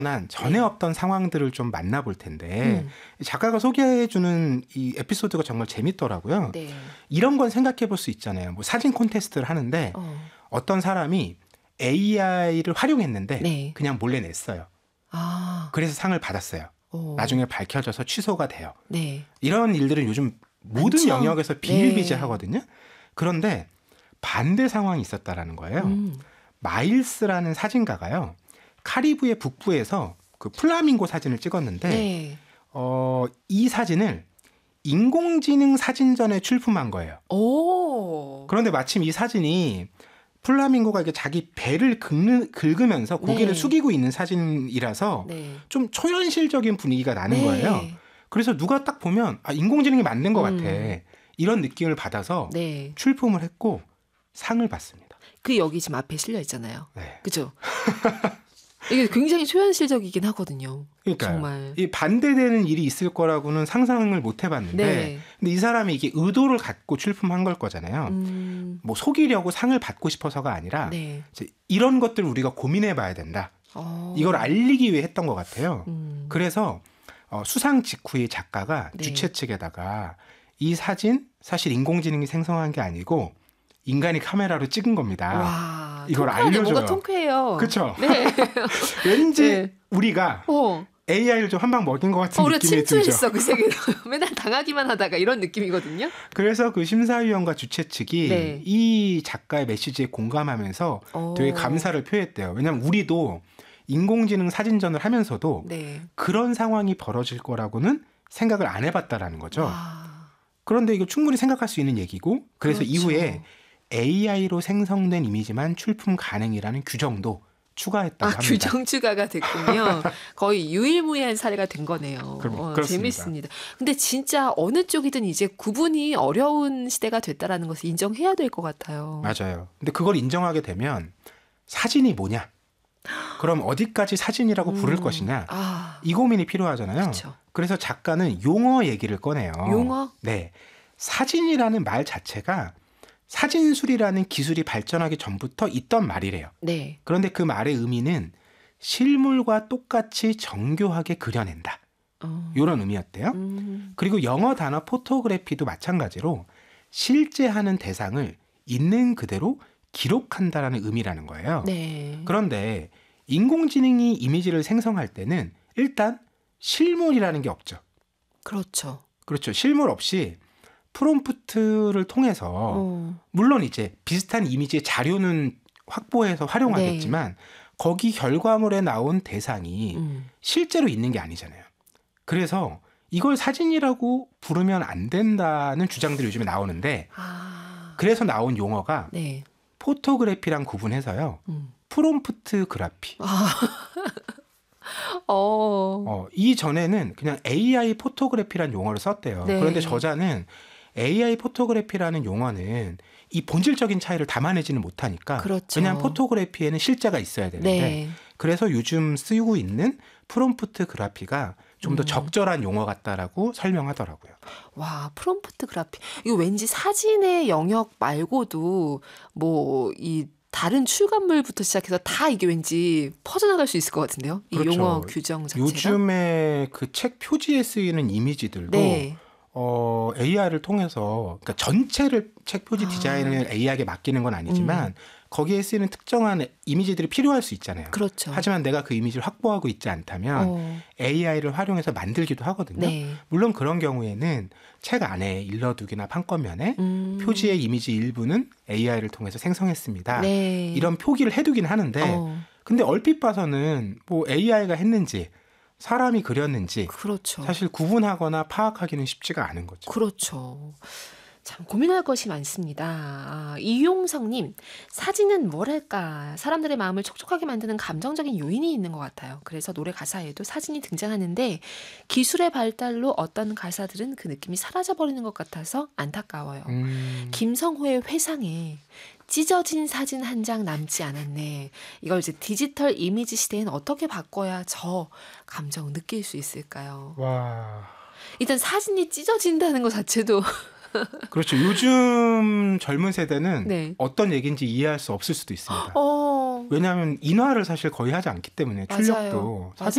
난 전에 없던 상황들을 좀 만나볼 텐데 작가가 소개해주는 이 에피소드가 정말 재밌더라고요. 네. 이런 건 생각해 볼 수 있잖아요. 뭐 사진 콘테스트를 하는데 어떤 사람이 AI를 활용했는데 네. 그냥 몰래 냈어요. 아. 그래서 상을 받았어요. 나중에 밝혀져서 취소가 돼요. 네. 이런 일들은 요즘 모든 많죠. 영역에서 비일비재하거든요. 그런데 반대 상황이 있었다라는 거예요. 마일스라는 사진가가요. 카리브해 북부에서 그 플라밍고 사진을 찍었는데 네. 이 사진을 인공지능 사진전에 출품한 거예요. 오. 그런데 마침 이 사진이 플라밍고가 이게 자기 배를 긁으면서 고개를 네. 숙이고 있는 사진이라서 네. 좀 초현실적인 분위기가 나는 네. 거예요. 그래서 누가 딱 보면 인공지능이 맞는 것 같아. 이런 느낌을 받아서 네. 출품을 했고 상을 받습니다. 그 여기 지금 앞에 실려 있잖아요. 네. 그죠? 이게 굉장히 초현실적이긴 하거든요. 그러니까 정말. 이 반대되는 일이 있을 거라고는 상상을 못 해봤는데, 네. 근데 이 사람이 이게 의도를 갖고 출품한 걸 거잖아요. 뭐 속이려고 상을 받고 싶어서가 아니라 네. 이제 이런 것들을 우리가 고민해봐야 된다. 이걸 알리기 위해 했던 것 같아요. 그래서 수상 직후에 작가가 네. 주최 측에다가 이 사진 사실 인공지능이 생성한 게 아니고 인간이 카메라로 찍은 겁니다. 와, 이걸 통쾌하네. 알려줘요. 뭐가 통쾌해요. 그렇죠? 네. 왠지 네. 우리가 어. AI를 좀 한 방 먹인 것 같은 우리가 느낌이 들죠. 침투했어 그 세계로. 맨날 당하기만 하다가 이런 느낌이거든요. 그래서 그 심사위원과 주최 측이 네. 이 작가의 메시지에 공감하면서 되게 감사를 표했대요. 왜냐하면 우리도 인공지능 사진전을 하면서도 네. 그런 상황이 벌어질 거라고는 생각을 안 해봤다라는 거죠. 와. 그런데 이거 충분히 생각할 수 있는 얘기고 그래서 그렇죠. 이후에 AI로 생성된 이미지만 출품 가능이라는 규정도 추가했다고 합니다. 규정 추가가 됐군요. 거의 유일무이한 사례가 된 거네요. 그렇습니다. 재밌습니다. 근데 진짜 어느 쪽이든 이제 구분이 어려운 시대가 됐다라는 것을 인정해야 될 것 같아요. 맞아요. 근데 그걸 인정하게 되면 사진이 뭐냐? 그럼 어디까지 사진이라고 부를 것이냐? 이 고민이 필요하잖아요. 그쵸. 그래서 작가는 용어 얘기를 꺼내요. 용어? 네. 사진이라는 말 자체가 사진술이라는 기술이 발전하기 전부터 있던 말이래요. 네. 그런데 그 말의 의미는 실물과 똑같이 정교하게 그려낸다. 이런 의미였대요. 그리고 영어 단어 포토그래피도 마찬가지로 실제 하는 대상을 있는 그대로 기록한다라는 의미라는 거예요. 네. 그런데 인공지능이 이미지를 생성할 때는 일단 실물이라는 게 없죠. 그렇죠. 그렇죠. 실물 없이 프롬프트를 통해서 물론 이제 비슷한 이미지의 자료는 확보해서 활용하겠지만 거기 결과물에 나온 대상이 실제로 있는 게 아니잖아요. 그래서 이걸 사진이라고 부르면 안 된다는 주장들이 요즘에 나오는데 그래서 나온 용어가 네. 포토그래피랑 구분해서요. 프롬프트 그래피. 이전에는 그냥 AI 포토그래피라는 용어를 썼대요. 네. 그런데 저자는 AI 포토그래피라는 용어는 이 본질적인 차이를 담아내지는 못하니까 그렇죠. 왜냐하면 포토그래피에는 실제가 있어야 되는데 네. 그래서 요즘 쓰이고 있는 프롬프트 그래피가 좀 더 적절한 용어 같다라고 설명하더라고요. 와, 프롬프트 그래피. 이거 왠지 사진의 영역 말고도 뭐 이 다른 출간물부터 시작해서 다 이게 왠지 퍼져나갈 수 있을 것 같은데요. 이 그렇죠. 용어 규정 자체가. 요즘에 그 책 표지에 쓰이는 이미지들도 네. AI를 통해서 그러니까 전체를 책 표지 디자인을 AI에게 맡기는 건 아니지만 거기에 쓰이는 특정한 이미지들이 필요할 수 있잖아요. 그렇죠. 하지만 내가 그 이미지를 확보하고 있지 않다면 AI를 활용해서 만들기도 하거든요. 네. 물론 그런 경우에는 책 안에 일러두기나 판권면에 표지의 이미지 일부는 AI를 통해서 생성했습니다. 네. 이런 표기를 해두긴 하는데 근데 얼핏 봐서는 뭐 AI가 했는지 사람이 그렸는지 그렇죠. 사실 구분하거나 파악하기는 쉽지가 않은 거죠. 그렇죠. 참 고민할 것이 많습니다. 이용성님, 사진은 뭐랄까 사람들의 마음을 촉촉하게 만드는 감정적인 요인이 있는 것 같아요. 그래서 노래 가사에도 사진이 등장하는데 기술의 발달로 어떤 가사들은 그 느낌이 사라져버리는 것 같아서 안타까워요. 김성호의 회상에 찢어진 사진 한 장 남지 않았네. 이걸 이제 디지털 이미지 시대엔 어떻게 바꿔야 저 감정 느낄 수 있을까요? 와. 일단 사진이 찢어진다는 것 자체도 그렇죠. 요즘 젊은 세대는 네. 어떤 얘기인지 이해할 수 없을 수도 있습니다. 왜냐하면 인화를 사실 거의 하지 않기 때문에 맞아요. 출력도 맞아요.